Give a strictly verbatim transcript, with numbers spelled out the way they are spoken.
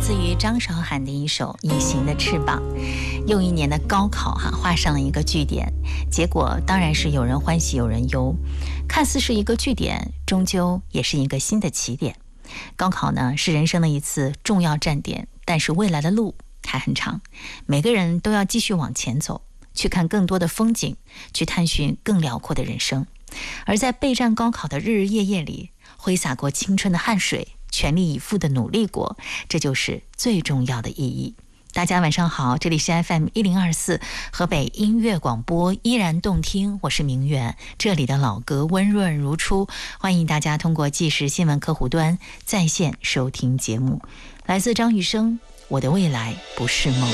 自于张韶涵的一首《隐形的翅膀》。又一年的高考哈，画上了一个句点，结果当然是有人欢喜有人忧。看似是一个句点，终究也是一个新的起点。高考呢，是人生的一次重要站点，但是未来的路还很长，每个人都要继续往前走，去看更多的风景，去探寻更辽阔的人生。而在备战高考的日日夜夜里，挥洒过青春的汗水，全力以赴的努力过，这就是最重要的意义。大家晚上好，这里是 F M 一零二四河北音乐广播，依然动听，我是明远，这里的老歌温润如初，欢迎大家通过即时新闻客户端在线收听节目。来自张雨生，我的未来不是梦。